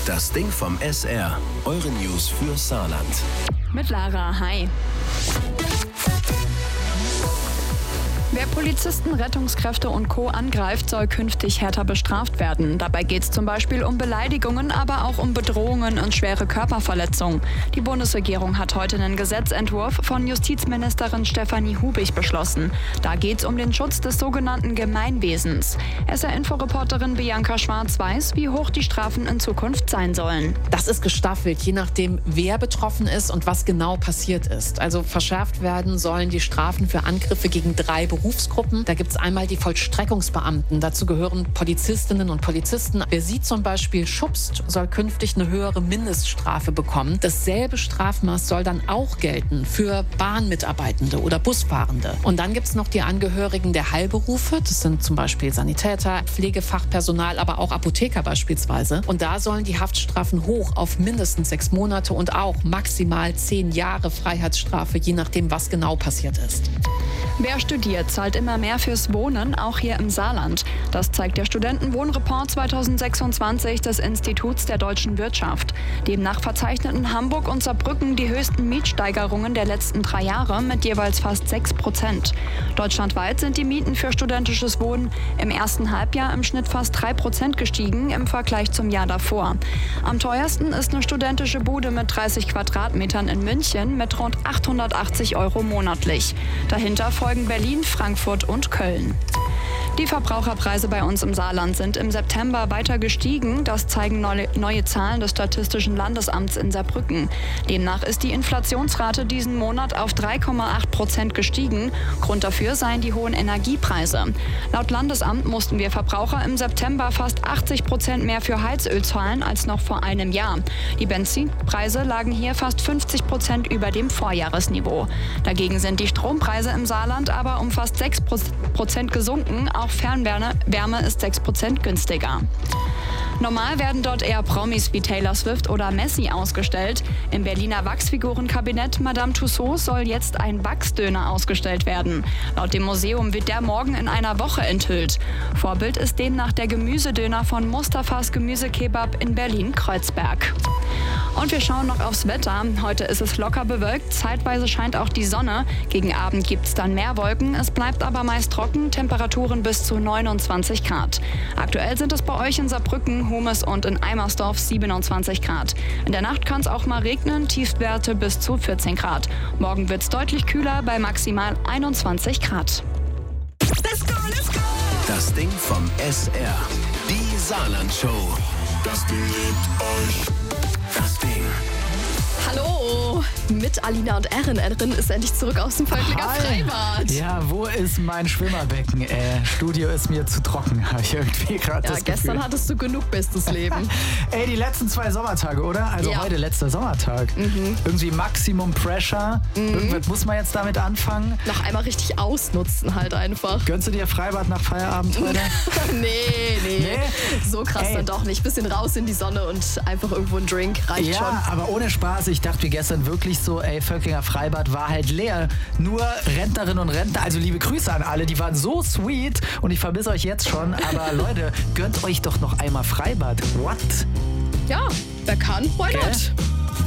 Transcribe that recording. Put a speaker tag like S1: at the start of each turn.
S1: Das Ding vom SR. Eure News für Saarland.
S2: Mit Lara, hi. Wer Polizisten, Rettungskräfte und Co. angreift, soll künftig härter bestraft werden. Dabei geht es zum Beispiel um Beleidigungen, aber auch um Bedrohungen und schwere Körperverletzungen. Die Bundesregierung hat heute einen Gesetzentwurf von Justizministerin Stefanie Hubig beschlossen. Da geht es um den Schutz des sogenannten Gemeinwesens. SR-Info-Reporterin Bianca Schwarz weiß, wie hoch die Strafen in Zukunft sein sollen.
S3: Das ist gestaffelt, je nachdem, wer betroffen ist und was genau passiert ist. Also verschärft werden sollen die Strafen für Angriffe gegen 3 Berufsgruppen. Da gibt es einmal die Vollstreckungsbeamten. Dazu gehören Polizistinnen und Polizisten. Wer sie zum Beispiel schubst, soll künftig eine höhere Mindeststrafe bekommen. Dasselbe Strafmaß soll dann auch gelten für Bahnmitarbeitende oder Busfahrende. Und dann gibt es noch die Angehörigen der Heilberufe. Das sind zum Beispiel Sanitäter, Pflegefachpersonal, aber auch Apotheker beispielsweise. Und da sollen die Haftstrafen hoch auf mindestens 6 Monate und auch maximal 10 Jahre Freiheitsstrafe, je nachdem, was genau passiert ist.
S2: Wer studiert, zahlt immer mehr fürs Wohnen, auch hier im Saarland. Das zeigt der Studentenwohnreport 2026 des Instituts der deutschen Wirtschaft. Demnach verzeichneten Hamburg und Saarbrücken die höchsten Mietsteigerungen der letzten 3 Jahre mit jeweils fast 6%. Deutschlandweit sind die Mieten für studentisches Wohnen im ersten Halbjahr im Schnitt fast 3% gestiegen im Vergleich zum Jahr davor. Am teuersten ist eine studentische Bude mit 30 Quadratmetern in München mit rund 880 € monatlich. Dahinter folgen Berlin, Frankfurt und Köln. Die Verbraucherpreise bei uns im Saarland sind im September weiter gestiegen. Das zeigen neue Zahlen des Statistischen Landesamts in Saarbrücken. Demnach ist die Inflationsrate diesen Monat auf 3,8% gestiegen. Grund dafür seien die hohen Energiepreise. Laut Landesamt mussten wir Verbraucher im September fast 80% mehr für Heizöl zahlen als noch vor einem Jahr. Die Benzinpreise lagen hier fast 50% über dem Vorjahresniveau. Dagegen sind die Strompreise im Saarland aber um fast 6% gesunken. Auch Fernwärme ist 6% günstiger. Normal werden dort eher Promis wie Taylor Swift oder Messi ausgestellt. Im Berliner Wachsfigurenkabinett Madame Tussauds soll jetzt ein Wachsdöner ausgestellt werden. Laut dem Museum wird der morgen in einer Woche enthüllt. Vorbild ist demnach der Gemüsedöner von Mustafas Gemüsekebab in Berlin-Kreuzberg. Und wir schauen noch aufs Wetter. Heute ist es locker bewölkt, zeitweise scheint auch die Sonne. Gegen Abend gibt es dann mehr Wolken, es bleibt aber meist trocken, Temperaturen bis zu 29 Grad. Aktuell sind es bei euch in Saarbrücken, Homes und in Eimersdorf 27 Grad. In der Nacht kann es auch mal regnen, Tiefstwerte bis zu 14 Grad. Morgen wird es deutlich kühler bei maximal 21 Grad.
S1: Let's go, let's go! Das Ding vom SR. Die Saarland-Show. Das Ding liebt euch. Das Ding.
S4: Hallo, mit Alina und Erin. Erin ist endlich zurück aus dem Völklinger Freibad.
S5: Ja, wo ist mein Schwimmerbecken? Studio ist mir zu trocken, habe ich irgendwie gerade das Gefühl.
S4: Gestern hattest du genug bestes Leben.
S5: Ey, die letzten 2 Sommertage, oder? Also
S4: ja.
S5: Heute letzter Sommertag. Irgendwie Maximum Pressure. Irgendwas muss man jetzt damit anfangen.
S4: Noch einmal richtig ausnutzen halt einfach.
S5: Gönnst du dir Freibad nach Feierabend heute?
S4: Nee. So krass dann doch nicht. Bisschen raus in die Sonne und einfach irgendwo ein Drink reicht schon.
S5: Ja, aber ohne Spaß. Ich dachte mir gestern wirklich so, Völklinger Freibad war halt leer. Nur Rentnerinnen und Rentner, also liebe Grüße an alle, die waren so sweet und ich vermisse euch jetzt schon. Aber Leute, gönnt euch doch noch einmal Freibad. What?
S4: Ja, wer kann, why not?